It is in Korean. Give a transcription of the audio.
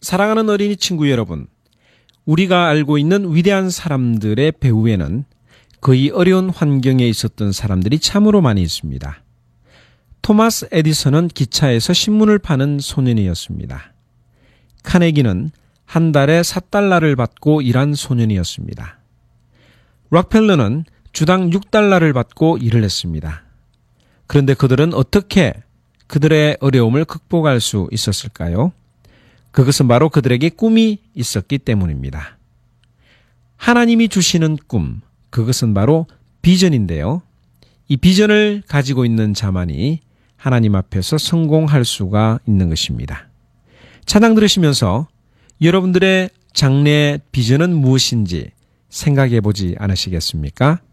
사랑하는 어린이 친구 여러분, 우리가 알고 있는 위대한 사람들의 배후에는 거의 어려운 환경에 있었던 사람들이 참으로 많이 있습니다. 토마스 에디슨은 기차에서 신문을 파는 소년이었습니다. 카네기는 한 달에 $4를 받고 일한 소년이었습니다. 록펠러는 주당 $6를 받고 일을 했습니다. 그런데 그들은 어떻게 그들의 어려움을 극복할 수 있었을까요? 그것은 바로 그들에게 꿈이 있었기 때문입니다. 하나님이 주시는 꿈, 그것은 바로 비전인데요. 이 비전을 가지고 있는 자만이 하나님 앞에서 성공할 수가 있는 것입니다. 찬양 들으시면서 여러분들의 장래의 비전은 무엇인지 생각해 보지 않으시겠습니까?